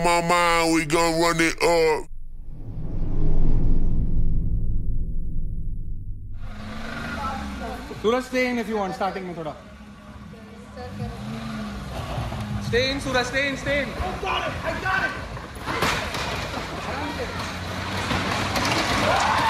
My mind, we gon' run it up. Suraj, stay in if you want. Starting में थोड़ा. Stay in, Suraj. Stay in. Stay in. Oh, got it! I got it!